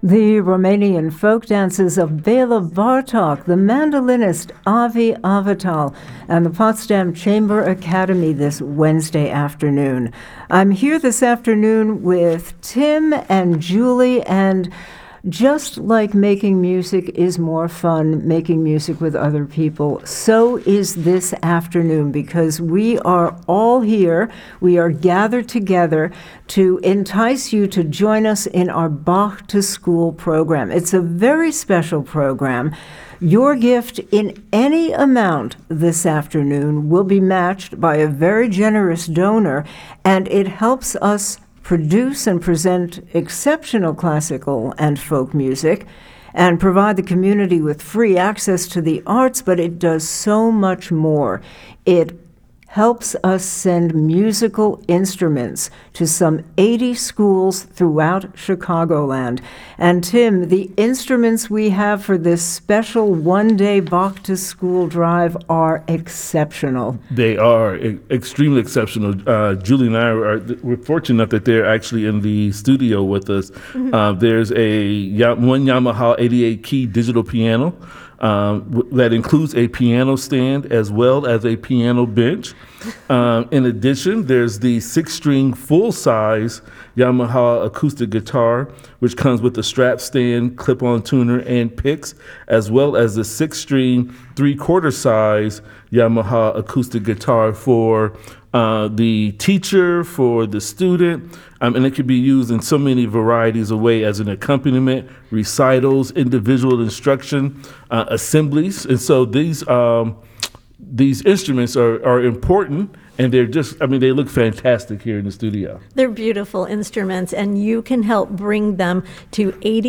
The Romanian folk dances of Bela Bartok, the mandolinist Avi Avatal, and the Potsdam Chamber Academy this Wednesday afternoon. I'm here this afternoon with Tim and Julie, and just like making music is more fun, making music with other people, so is this afternoon, because we are all here. We are gathered together to entice you to join us in our Bach to School program. It's a very special program. Your gift in any amount this afternoon will be matched by a very generous donor, and it helps us produce and present exceptional classical and folk music and provide the community with free access to the arts, but it does so much more. It helps us send musical instruments to some 80 schools throughout Chicagoland. And Tim, the instruments we have for this special one-day Bach to School drive are exceptional. They are extremely exceptional. Julie and I we're fortunate enough that they're actually in the studio with us. Mm-hmm. There's one Yamaha 88-key digital piano that includes a piano stand as well as a piano bench. In addition, there's the 6-string full-size Yamaha acoustic guitar, which comes with the strap stand, clip-on tuner, and picks, as well as the 6-string 3/4 size Yamaha acoustic guitar for the teacher, for the student, and it can be used in so many varieties of ways as an accompaniment, recitals, individual instruction, assemblies. And so these instruments are important, and they look fantastic here in the studio. They're beautiful instruments, and you can help bring them to 80